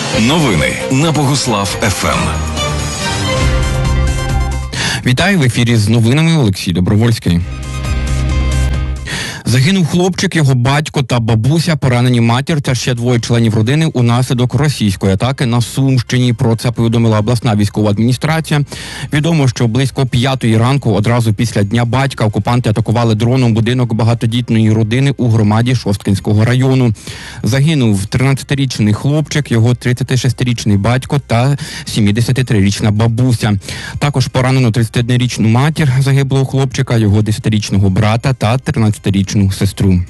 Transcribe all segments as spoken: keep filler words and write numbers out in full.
Новини на Богуслав еф ем. Вітаю, в ефірі з новинами Олексій Добровольський. Загинув хлопчик, його батько та бабуся, поранені матір та ще двоє членів родини унаслідок російської атаки на Сумщині. Про це повідомила обласна військова адміністрація. Відомо, що близько п'ятої ранку, одразу після Дня батька, окупанти атакували дроном будинок багатодітної родини у громаді Шосткинського району. Загинув тринадцятирічний хлопчик, його тридцятишестирічний батько та сімдесятитрирічна бабуся. Також поранено тридцятиоднорічну матір загиблого хлопчика, його десятирічного брата та тринадцятирічну сестру.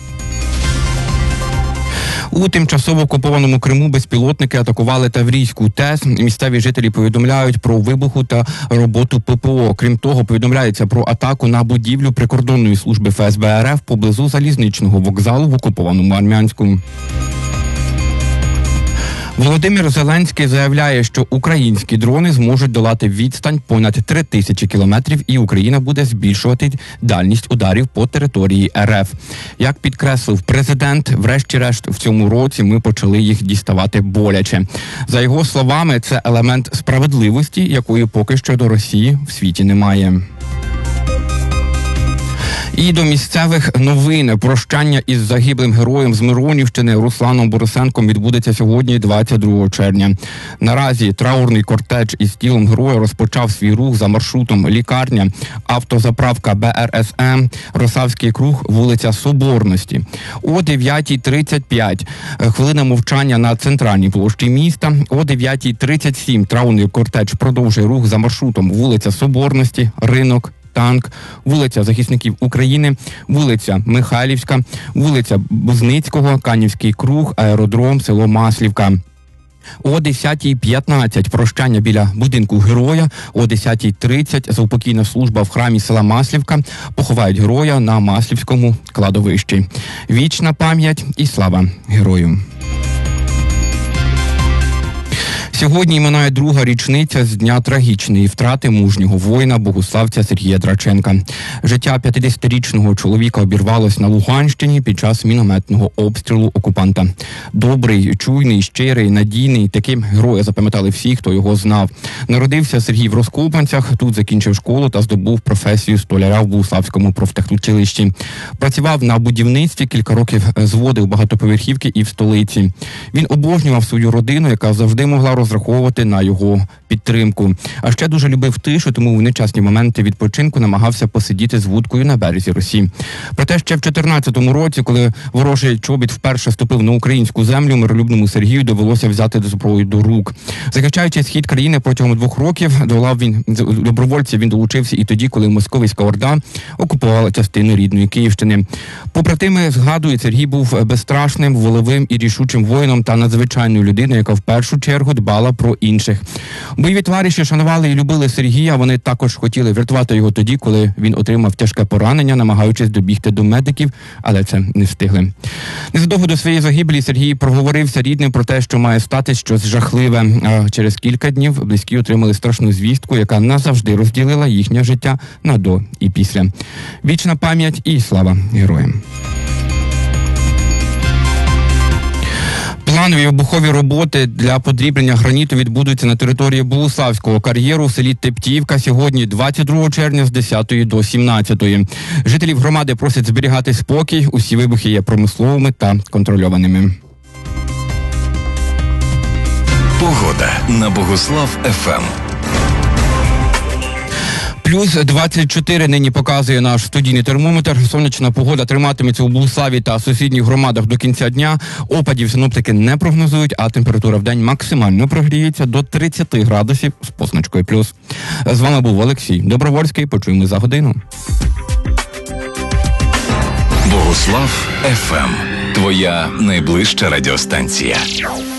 У тимчасово окупованому Криму безпілотники атакували Таврійську ТЕС. Місцеві жителі повідомляють про вибуху та роботу ППО. Крім того, повідомляється про атаку на будівлю прикордонної служби еф ес бе ер еф поблизу залізничного вокзалу в окупованому Армянську. Володимир Зеленський заявляє, що українські дрони зможуть долати відстань понад три тисячі кілометрів і Україна буде збільшувати дальність ударів по території ер еф. Як підкреслив президент, врешті-решт в цьому році ми почали їх діставати боляче. За його словами, це елемент справедливості, якої поки що до Росії в світі немає. І до місцевих новин. Прощання із загиблим героєм з Миронівщини Русланом Борисенком відбудеться сьогодні, двадцять другого червня. Наразі траурний кортеж із тілом героя розпочав свій рух за маршрутом лікарня, автозаправка бе ер ес ем, Росавський круг, вулиця Соборності. О дев'ятій тридцять п'ять хвилина мовчання на центральній площі міста. О дев'ятій тридцять сім траурний кортеж продовжує рух за маршрутом вулиця Соборності, Ринок, Танк, вулиця Захисників України, вулиця Михайлівська, вулиця Бузницького, Канівський круг, аеродром, село Маслівка. О десятій п'ятнадцять прощання біля будинку героя, о десятій тридцять заупокійна служба в храмі села Маслівка, поховають героя на Маслівському кладовищі. Вічна пам'ять і слава герою. Сьогодні минає друга річниця з дня трагічної втрати мужнього воїна, богуславця Сергія Драченка. Життя п'ятдесятирічного чоловіка обірвалось на Луганщині під час мінометного обстрілу окупанта. Добрий, чуйний, щирий, надійний, таким героя запам'ятали всі, хто його знав. Народився Сергій в Розкопанцях, тут закінчив школу та здобув професію столяра в Богуславському профтехучилищі. Працював на будівництві, кілька років зводив багатоповерхівки і в столиці. Він обожнював свою родину, яка завжди могла розраховувати на його підтримку. А ще дуже любив тишу, тому в нечасні моменти відпочинку намагався посидіти з вудкою на березі Росі. Проте ще в чотирнадцятому році, коли ворожий чобіт вперше ступив на українську землю, миролюбному Сергію довелося взяти зброю до рук. Захищаючи схід країни протягом двох років, долав він добровольців, він долучився і тоді, коли московська орда окупувала частину рідної Київщини. Побратими згадують, Сергій був безстрашним, волевим і рішучим воїном та надзвичайною людиною, яка в першу чергу дбала про інших. Бойові товариші шанували і любили Сергія, вони також хотіли врятувати його тоді, коли він отримав тяжке поранення, намагаючись добігти до медиків, але це не встигли. Незадовго до своєї загибелі Сергій проговорився рідним про те, що має статись щось жахливе. А через кілька днів близькі отримали страшну звістку, яка назавжди розділила їхнє життя на до і після. Вічна пам'ять і слава героям. Планові обухові роботи для подрібнення граніту відбудуться на території Богуславського кар'єру в селі Тептіївка сьогодні, двадцять другого червня, з десятої до сімнадцятої. Жителів громади просять зберігати спокій, усі вибухи є промисловими та контрольованими. Погода на Богуслав еф ем. Плюс двадцять чотири нині показує наш студійний термометр. Сонячна погода триматиметься у Богуславі та сусідніх громадах до кінця дня. Опадів синоптики не прогнозують, а температура в день максимально прогріється до тридцяти градусів з позначкою плюс. З вами був Олексій Добровольський. Почуємо за годину. Богуслав еф ем. Твоя найближча радіостанція.